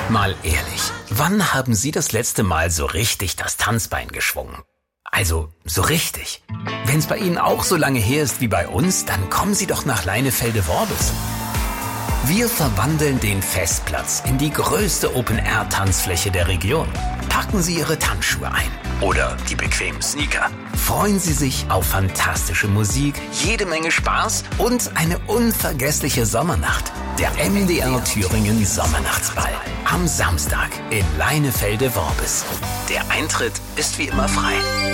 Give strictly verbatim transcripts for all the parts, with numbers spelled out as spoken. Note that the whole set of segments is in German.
Mal ehrlich, wann haben Sie das letzte Mal so richtig das Tanzbein geschwungen? Also, so richtig. Wenn's bei Ihnen auch so lange her ist wie bei uns, dann kommen Sie doch nach Leinefelde-Worbis. Wir verwandeln den Festplatz in die größte Open-Air-Tanzfläche der Region. Packen Sie Ihre Tanzschuhe ein oder die bequemen Sneaker. Freuen Sie sich auf fantastische Musik, jede Menge Spaß und eine unvergessliche Sommernacht. Der M D R Thüringen Sommernachtsball am Samstag in Leinefelde-Worbis. Der Eintritt ist wie immer frei.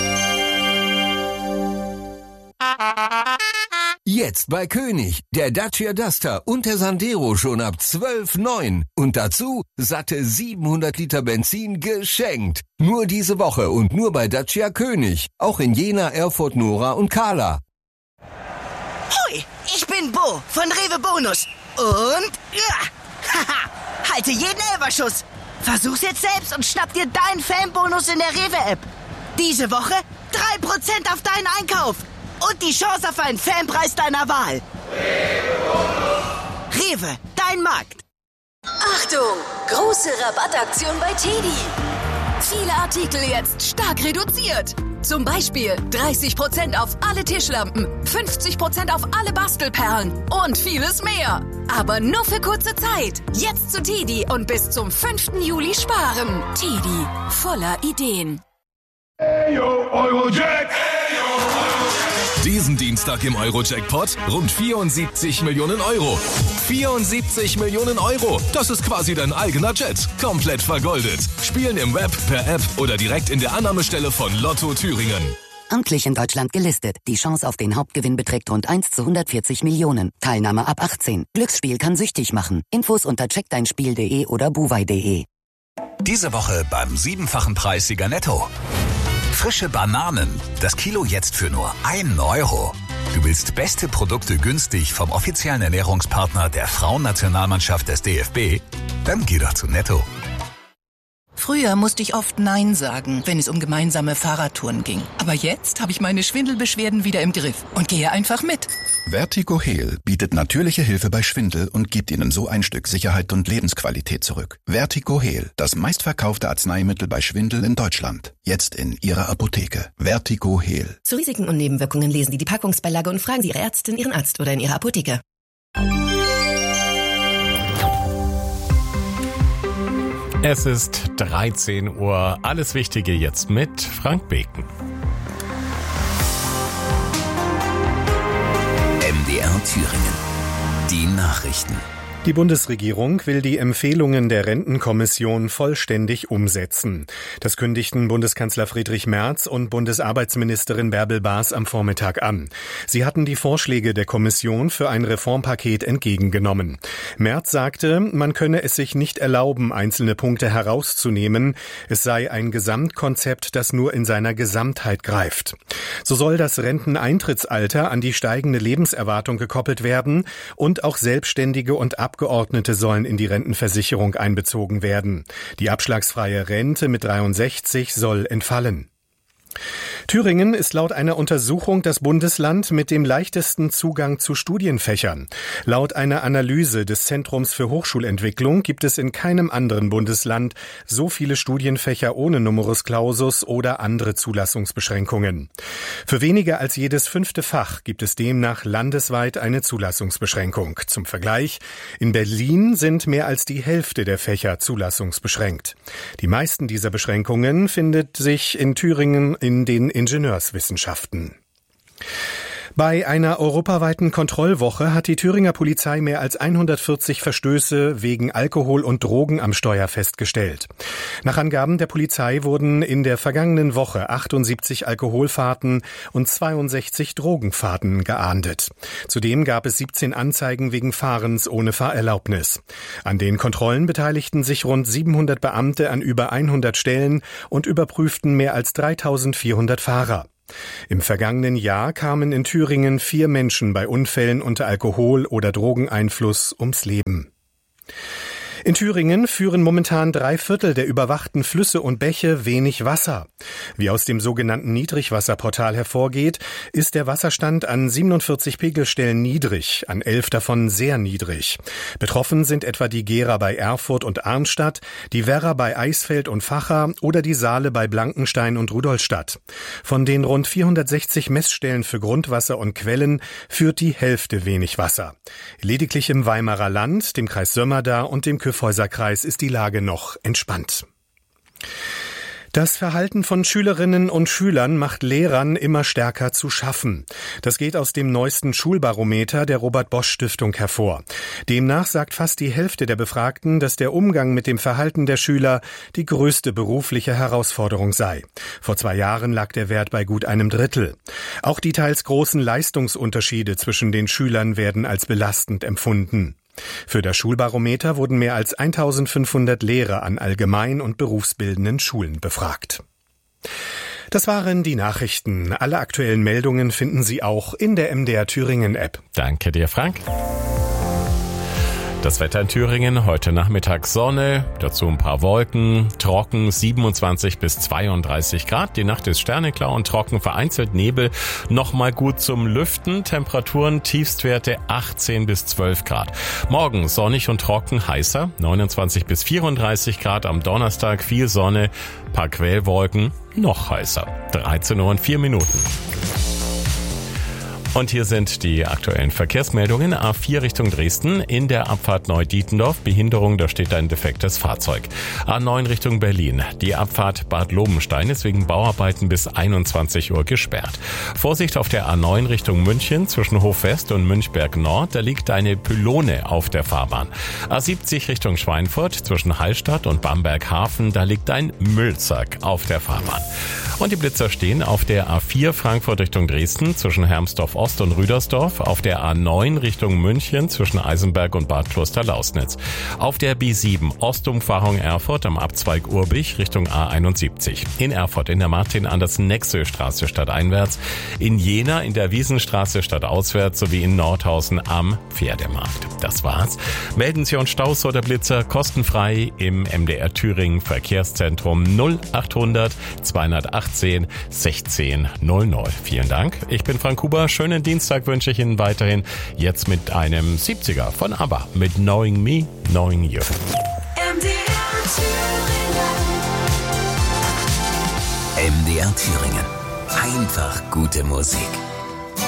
Jetzt bei König, der Dacia Duster und der Sandero schon ab zwölf Komma neun. Und dazu satte siebenhundert Liter Benzin geschenkt. Nur diese Woche und nur bei Dacia König. Auch in Jena, Erfurt, Nora und Kahla. Hui, ich bin Bo von Rewe Bonus. Und, ja, haha, halte jeden Elferschuss. Versuch's jetzt selbst und schnapp dir deinen Fanbonus in der Rewe-App. Diese Woche drei Prozent auf deinen Einkauf. Und die Chance auf einen Fanpreis deiner Wahl. Rewe, dein Markt. Achtung! Große Rabattaktion bei Teddy. Viele Artikel jetzt stark reduziert. Zum Beispiel dreißig Prozent auf alle Tischlampen, fünfzig Prozent auf alle Bastelperlen und vieles mehr. Aber nur für kurze Zeit. Jetzt zu Teddy und bis zum fünften Juli sparen. Teddy, voller Ideen. Hey yo, Eurojack! Diesen Dienstag im Euro-Jackpot rund vierundsiebzig Millionen Euro. vierundsiebzig Millionen Euro. Das ist quasi dein eigener Jet. Komplett vergoldet. Spielen im Web, per App oder direkt in der Annahmestelle von Lotto Thüringen. Amtlich in Deutschland gelistet. Die Chance auf den Hauptgewinn beträgt rund eins zu hundertvierzig Millionen. Teilnahme ab achtzehn. Glücksspiel kann süchtig machen. Infos unter check dein spiel punkt de oder buwei punkt de. Diese Woche beim siebenfachen Preissieger Netto. Frische Bananen. Das Kilo jetzt für nur einen Euro. Du willst beste Produkte günstig vom offiziellen Ernährungspartner der Frauennationalmannschaft des D F B? Dann geh doch zu Netto. Früher musste ich oft Nein sagen, wenn es um gemeinsame Fahrradtouren ging. Aber jetzt habe ich meine Schwindelbeschwerden wieder im Griff und gehe einfach mit. Vertigo-Heal bietet natürliche Hilfe bei Schwindel und gibt Ihnen so ein Stück Sicherheit und Lebensqualität zurück. Vertigo-Heal, das meistverkaufte Arzneimittel bei Schwindel in Deutschland. Jetzt in Ihrer Apotheke. Vertigo-Heal. Zu Risiken und Nebenwirkungen lesen Sie die Packungsbeilage und fragen Sie Ihre Ärztin, Ihren Arzt oder in Ihrer Apotheke. Es ist dreizehn Uhr. Alles Wichtige jetzt mit Frank Beken. M D R Thüringen. Die Nachrichten. Die Bundesregierung will die Empfehlungen der Rentenkommission vollständig umsetzen. Das kündigten Bundeskanzler Friedrich Merz und Bundesarbeitsministerin Bärbel Baas am Vormittag an. Sie hatten die Vorschläge der Kommission für ein Reformpaket entgegengenommen. Merz sagte, man könne es sich nicht erlauben, einzelne Punkte herauszunehmen. Es sei ein Gesamtkonzept, das nur in seiner Gesamtheit greift. So soll das Renteneintrittsalter an die steigende Lebenserwartung gekoppelt werden und auch Selbstständige und Abgeordnete sollen in die Rentenversicherung einbezogen werden. Die abschlagsfreie Rente mit dreiundsechzig soll entfallen. Thüringen ist laut einer Untersuchung das Bundesland mit dem leichtesten Zugang zu Studienfächern. Laut einer Analyse des Zentrums für Hochschulentwicklung gibt es in keinem anderen Bundesland so viele Studienfächer ohne Numerus Clausus oder andere Zulassungsbeschränkungen. Für weniger als jedes fünfte Fach gibt es demnach landesweit eine Zulassungsbeschränkung. Zum Vergleich, in Berlin sind mehr als die Hälfte der Fächer zulassungsbeschränkt. Die meisten dieser Beschränkungen findet sich in Thüringen in den Ingenieurswissenschaften. Bei einer europaweiten Kontrollwoche hat die Thüringer Polizei mehr als hundertvierzig Verstöße wegen Alkohol und Drogen am Steuer festgestellt. Nach Angaben der Polizei wurden in der vergangenen Woche achtundsiebzig Alkoholfahrten und zweiundsechzig Drogenfahrten geahndet. Zudem gab es siebzehn Anzeigen wegen Fahrens ohne Fahrerlaubnis. An den Kontrollen beteiligten sich rund siebenhundert Beamte an über hundert Stellen und überprüften mehr als dreitausendvierhundert Fahrer. Im vergangenen Jahr kamen in Thüringen vier Menschen bei Unfällen unter Alkohol- oder Drogeneinfluss ums Leben. In Thüringen führen momentan drei Viertel der überwachten Flüsse und Bäche wenig Wasser. Wie aus dem sogenannten Niedrigwasserportal hervorgeht, ist der Wasserstand an siebenundvierzig Pegelstellen niedrig, an elf davon sehr niedrig. Betroffen sind etwa die Gera bei Erfurt und Arnstadt, die Werra bei Eisfeld und Vacha oder die Saale bei Blankenstein und Rudolstadt. Von den rund vierhundertsechzig Messstellen für Grundwasser und Quellen führt die Hälfte wenig Wasser. Lediglich im Weimarer Land, dem Kreis Sömmerda und dem Kyffhäuser-Kreis ist die Lage noch entspannt. Das Verhalten von Schülerinnen und Schülern macht Lehrern immer stärker zu schaffen. Das geht aus dem neuesten Schulbarometer der Robert-Bosch-Stiftung hervor. Demnach sagt fast die Hälfte der Befragten, dass der Umgang mit dem Verhalten der Schüler die größte berufliche Herausforderung sei. Vor zwei Jahren lag der Wert bei gut einem Drittel. Auch die teils großen Leistungsunterschiede zwischen den Schülern werden als belastend empfunden. Für das Schulbarometer wurden mehr als eintausendfünfhundert Lehrer an allgemein- und berufsbildenden Schulen befragt. Das waren die Nachrichten. Alle aktuellen Meldungen finden Sie auch in der M D R Thüringen App. Danke dir, Frank. Das Wetter in Thüringen, heute Nachmittag Sonne, dazu ein paar Wolken, trocken siebenundzwanzig bis zweiunddreißig Grad. Die Nacht ist sterneklar und trocken, vereinzelt Nebel, nochmal gut zum Lüften. Temperaturen, Tiefstwerte achtzehn bis zwölf Grad. Morgen sonnig und trocken, heißer, neunundzwanzig bis vierunddreißig Grad. Am Donnerstag viel Sonne, paar Quellwolken, noch heißer. dreizehn Uhr und vier Minuten. Und hier sind die aktuellen Verkehrsmeldungen. A vier Richtung Dresden, in der Abfahrt Neu-Dietendorf, Behinderung, da steht ein defektes Fahrzeug. A neun Richtung Berlin, die Abfahrt Bad Lobenstein ist wegen Bauarbeiten bis einundzwanzig Uhr gesperrt. Vorsicht auf der A neun Richtung München, zwischen Hofwest und Münchberg Nord, da liegt eine Pylone auf der Fahrbahn. A siebzig Richtung Schweinfurt, zwischen Hallstatt und Bamberg Hafen, da liegt ein Müllsack auf der Fahrbahn. Und die Blitzer stehen auf der A vier Frankfurt Richtung Dresden, zwischen Hermsdorf Ost und Rüdersdorf, auf der A neun Richtung München zwischen Eisenberg und Bad Kloster-Lausnitz, auf der B sieben Ostumfahrung Erfurt am Abzweig Urbich Richtung A einundsiebzig, in Erfurt in der Martin-Andersen-Nexö-Straße stadteinwärts, in Jena in der Wiesenstraße stadtauswärts sowie in Nordhausen am Pferdemarkt. Das war's. Melden Sie uns Staus oder Blitzer kostenfrei im M D R Thüringen Verkehrszentrum null achthundert zweihundertachtzehn sechzehn null null. Vielen Dank. Ich bin Frank Huber. Schönen Dienstag wünsche ich Ihnen weiterhin. Jetzt mit einem siebziger von ABBA mit Knowing Me, Knowing You. M D R Thüringen. M D R Thüringen. Einfach gute Musik.